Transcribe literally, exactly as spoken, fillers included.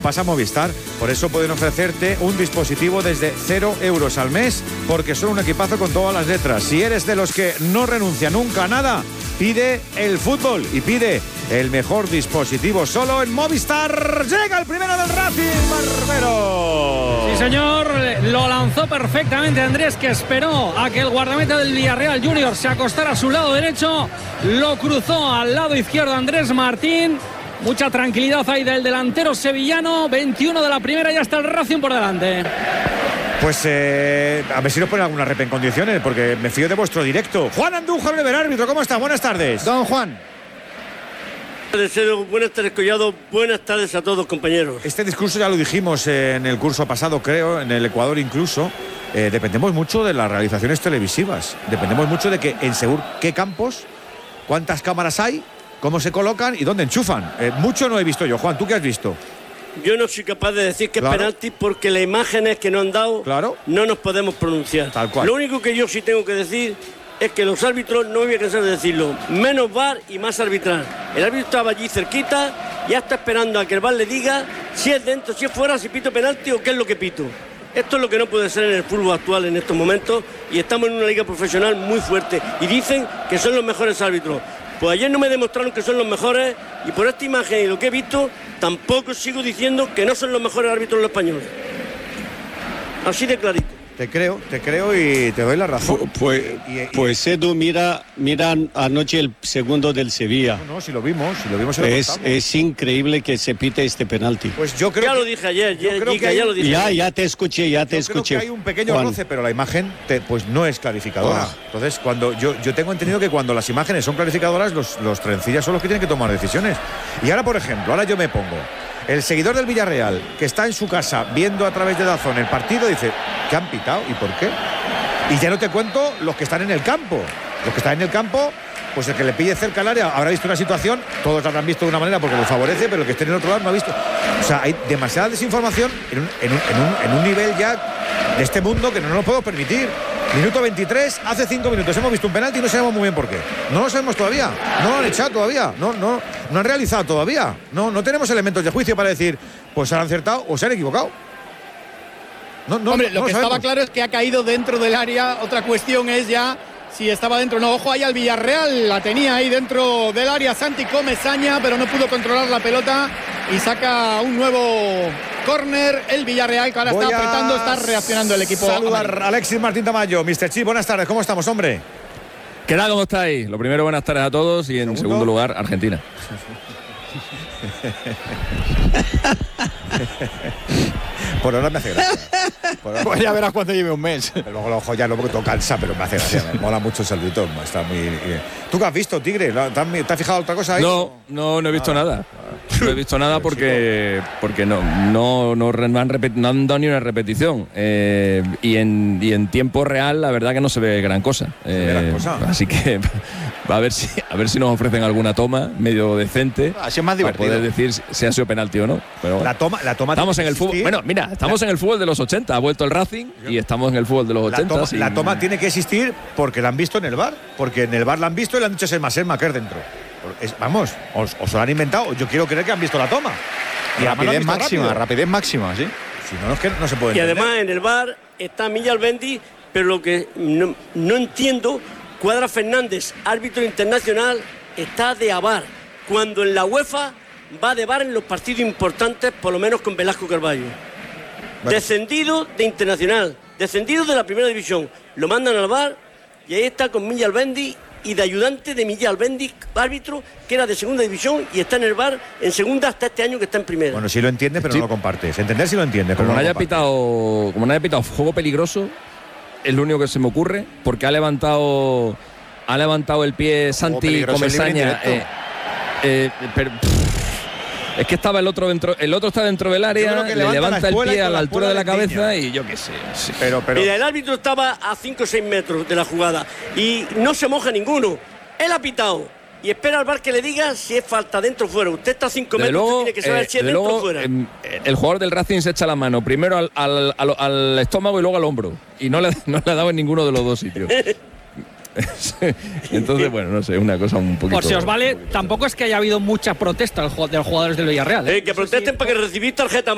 Pasa a Movistar, por eso pueden ofrecerte un dispositivo desde cero euros al mes, porque son un equipazo con todas las letras. Si eres de los que no renuncia nunca a nada, pide el fútbol y pide el mejor dispositivo solo en Movistar. Llega el primero del Racing, Barbero. Sí, señor, lo lanzó perfectamente Andrés, que esperó a que el guardameta del Villarreal Junior se acostara a su lado derecho, lo cruzó al lado izquierdo Andrés Martín. Mucha tranquilidad ahí del delantero sevillano. veintiuno de la primera, ya está el Racing por delante. Pues eh, a ver si nos ponen alguna rep en condiciones, porque me fío de vuestro directo. Juan Andújar, el árbitro, ¿cómo está? Buenas tardes. Don Juan. Buenas tardes, Collado. Buenas tardes a todos, compañeros. Este discurso ya lo dijimos en el curso pasado, creo, en el Ecuador incluso. Eh, dependemos mucho de las realizaciones televisivas. Dependemos mucho de que en según qué campos, cuántas cámaras hay, cómo se colocan y dónde enchufan. Eh, mucho no he visto yo. Juan, ¿tú qué has visto? Yo no soy capaz de decir que claro. es penalti porque las imágenes que nos han dado claro. no nos podemos pronunciar. Tal cual. Lo único que yo sí tengo que decir es que los árbitros, no me voy a cansar de decirlo, menos V A R y más arbitrar. El árbitro estaba allí cerquita, ya está esperando a que el V A R le diga si es dentro, si es fuera, si pito penalti o qué es lo que pito. Esto es lo que no puede ser en el fútbol actual en estos momentos, y estamos en una liga profesional muy fuerte y dicen que son los mejores árbitros. Pues ayer no me demostraron que son los mejores, y por esta imagen y lo que he visto, tampoco sigo diciendo que no son los mejores árbitros los españoles. Así de clarito. Te creo, te creo y te doy la razón. Pues, y, y, pues Edu, mira, mira anoche el segundo del Sevilla. No, no, si lo vimos, si lo vimos. Se lo es, es increíble que se pite este penalti. Pues yo creo ya que, lo dije ayer, ya, creo que hay, ya lo dije. Ya, ya te escuché, ya te yo escuché. Creo que hay un pequeño Juan. roce, pero la imagen te, pues no es clarificadora. Oh. Entonces, cuando yo, yo tengo entendido que cuando las imágenes son clarificadoras, los, los trencillas son los que tienen que tomar decisiones. Y ahora, por ejemplo, ahora yo me pongo. El seguidor del Villarreal, que está en su casa viendo a través de DAZN el partido, dice, ¿qué han pitado y por qué? Y ya no te cuento los que están en el campo. Los que están en el campo, pues el que le pille cerca al área habrá visto una situación, todos la habrán visto de una manera porque lo favorece, pero el que esté en el otro lado no ha visto. O sea, hay demasiada desinformación en un, en un, en un, en un nivel ya de este mundo que no nos lo podemos permitir. Minuto veintitrés, hace cinco minutos hemos visto un penalti y no sabemos muy bien por qué. No lo sabemos todavía, no lo han echado todavía, no, no, no han realizado todavía. No, no tenemos elementos de juicio para decir, pues se han acertado o se han equivocado. No, no, Hombre, lo no que lo estaba claro es que ha caído dentro del área. Otra cuestión es ya si estaba dentro. No, ojo ahí al Villarreal, la tenía ahí dentro del área Santi Comesaña, pero no pudo controlar la pelota y saca un nuevo córner el Villarreal, que ahora Voy está apretando, está reaccionando el equipo. Saludar a Alexis Martín Tamayo, mister Chip, buenas tardes, ¿cómo estamos, hombre? ¿Qué tal, cómo estáis? Lo primero, buenas tardes a todos y en ¿Segundo? segundo lugar, Argentina. Por ahora me hace gracia. Ahora... Pues ya verás cuando lleve un mes. Pero luego lo ojo ya, luego todo cansa, pero me hace gracia. Me mola mucho el saludito. Está muy. ¿Tú qué has visto, Tigre? ¿Te has, ¿te has fijado otra cosa ahí? No, no, no he visto ah, nada. No he visto nada porque porque no no no, no, han, repet, no han dado ni una repetición. Eh, y, en, y en tiempo real, la verdad que no se ve gran cosa. Eh, ¿Se ve gran cosa? Así que a ver si a ver si nos ofrecen alguna toma medio decente. Así es más divertido. Para poder decir si ha sido penalti o no. Pero bueno, la toma, la toma estamos en el fútbol. Bueno, mira, estamos la, en el fútbol de los ochenta. Ha vuelto el Racing y estamos en el fútbol de los ochenta. La toma, sin... la toma tiene que existir porque la han visto en el V A R. Porque en el V A R la han visto y le han dicho es el más que es dentro. Es, vamos, os, os lo han inventado. Yo quiero creer que han visto la toma. Y rapidez máxima, rápido. rapidez máxima, sí. Si no, es que no se puede Y entender. además en el V A R está Milla Albendi, pero lo que no, no entiendo, Cuadra Fernández, árbitro internacional, está de A V A R, cuando en la UEFA va de V A R en los partidos importantes, por lo menos con Velasco Carballo. Bueno. Descendido de internacional, descendido de la primera división, lo mandan al V A R y ahí está con Milla Albendi y de ayudante de Miguel Albendi, árbitro, que era de segunda división y está en el V A R en segunda hasta este año que está en primera. Bueno, sí lo entiende, pero sí. no lo compartes. Entender si lo entiende, pero como no no haya pitado, como no haya pitado juego peligroso, es lo único que se me ocurre, porque ha levantado ha levantado el pie Santi Comesaña. Eh, eh, pero, es que estaba el otro dentro, el otro está dentro del área, le levanta el pie a la altura de la cabeza y yo qué sé. Sí. Pero, pero... Mira, el árbitro estaba a cinco o seis metros de la jugada y no se moja ninguno. Él ha pitado y espera al V A R que le diga si es falta dentro o fuera. Usted está a cinco metros, luego, usted tiene que saber eh, si es dentro luego, o fuera. Eh, el jugador del Racing se echa la mano primero al, al, al, al estómago y luego al hombro. Y no le, no le ha dado en ninguno de los dos sitios. Entonces, bueno, no sé, una cosa un poquito. Por si os vale, tampoco es que haya habido mucha protesta de los jugadores del Villarreal. ¿eh? Eh, que protesten sí, para que recibís tarjeta